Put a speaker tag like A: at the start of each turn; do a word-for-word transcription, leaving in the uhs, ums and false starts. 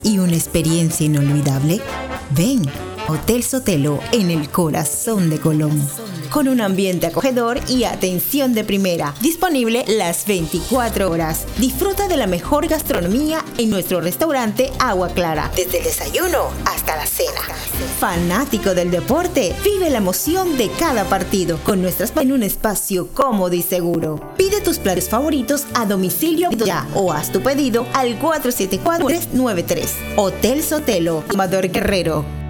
A: ¿Y una experiencia inolvidable? Ven, Hotel Sotelo en el corazón de Colón. Con un ambiente acogedor y atención de primera. Disponible las veinticuatro horas. Disfruta de la mejor gastronomía en nuestro restaurante Agua Clara. Desde el desayuno hasta la cena. Fanático del deporte, vive la emoción de cada partido con nuestras en un espacio cómodo y seguro. Pide tus platos favoritos a domicilio ya o haz tu pedido al cuatro siete cuatro, tres nueve tres. Hotel Sotelo, Amador Guerrero.